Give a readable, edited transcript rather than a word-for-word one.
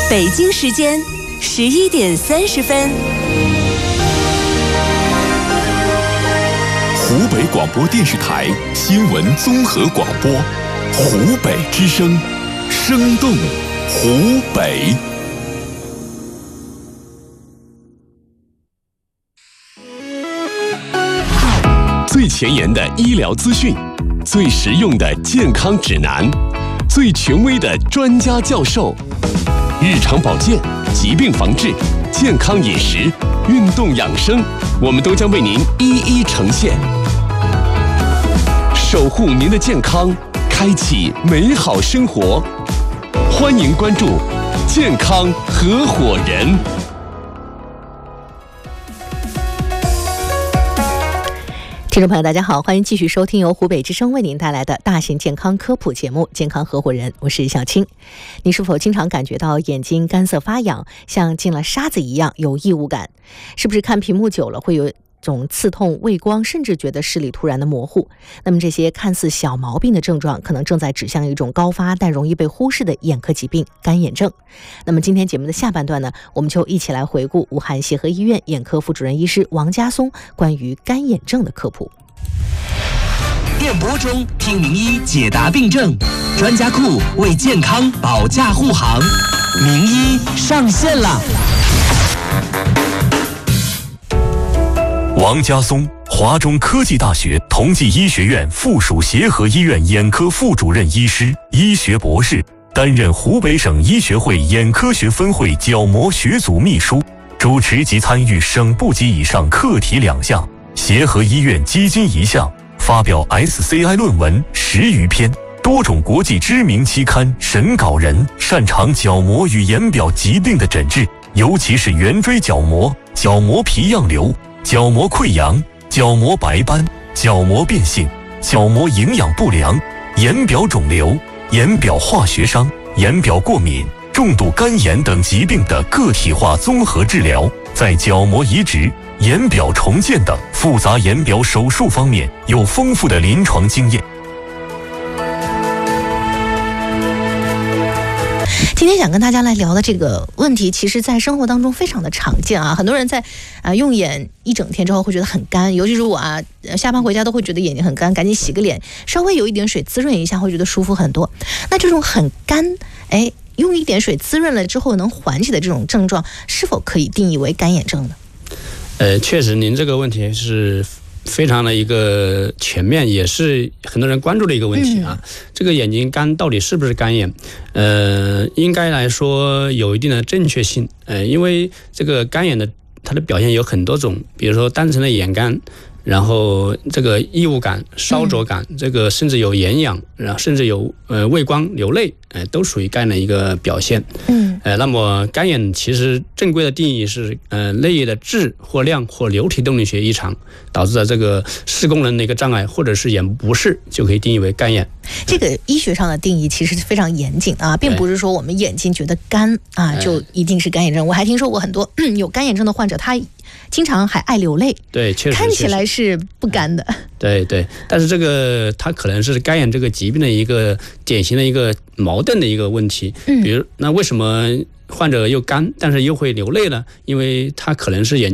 北京时间11点30分。 湖北广播电视台新闻综合广播，湖北之声，生动湖北。最前沿的医疗资讯，最实用的健康指南，最权威的专家教授，日常保健、疾病防治、健康饮食、运动养生，我们都将为您一一呈现，守护您的健康，开启美好生活。欢迎关注健康合伙人。 听众朋友大家好，欢迎继续收听由湖北之声为您带来的大型健康科普节目《健康合伙人》，我是小青。你是否经常感觉到眼睛干涩发痒，像进了沙子一样有异物感？是不是看屏幕久了会有种刺痛、畏光，甚至觉得视力突然的模糊？那么这些看似小毛病的症状，可能正在指向一种高发但容易被忽视的眼科疾病——干眼症。那么今天节目的下半段呢，我们就一起来回顾武汉协和医院眼科副主任医师王家松关于干眼症的科普。 电波中听名医解答病症，专家库为健康保驾护航，名医上线了。 王家松，华中科技大学同济医学院附属协和医院眼科副主任医师、医学博士，担任湖北省医学会眼科学分会角膜学组秘书，主持及参与省部级以上课题2项，协和医院基金1项，发表 SCI 论文10余篇，多种国际知名期刊审稿人，擅长角膜与眼表疾病的诊治，尤其是圆锥角膜、角膜皮样瘤、角膜溃疡、角膜白斑、角膜变性、角膜营养不良、眼表肿瘤、眼表化学伤、眼表过敏、重度干眼等疾病的个体化综合治疗，在角膜移植、眼表重建等复杂眼表手术方面有丰富的临床经验。 今天想跟大家来聊的这个问题，其实在生活当中非常的常见啊。很多人在用眼一整天之后会觉得很干，尤其是我下班回家都会觉得眼睛很干，赶紧洗个脸，稍微有一点水滋润一下会觉得舒服很多。那这种很干，用一点水滋润了之后能缓解的这种症状，是否可以定义为干眼症呢？ 确实您这个问题是非常的一个全面，也是很多人关注的一个问题啊。这个眼睛干到底是不是干眼？应该来说有一定的正确性。因为这个干眼的它的表现有很多种，比如说单纯的眼干，然后这个异物感、烧灼感，这个甚至有眼痒，然后甚至有畏光、流泪，都属于干眼的一个表现。那么干眼其实正规的定义是泪液的质或量或流体动力学异常导致的这个视功能的一个障碍，或者是眼部不适，就可以定义为干眼。 这个医学上的定义其实是非常严谨啊，并不是说我们眼睛觉得干就一定是干眼症。我还听说过很多有干眼症的患者，他经常还爱流泪， 对，确实看起来是不干的。 对，但是这个它可能是干眼这个疾病的一个典型的一个矛盾的一个问题。比如那为什么患者又干但是又会流泪呢？因为他可能是眼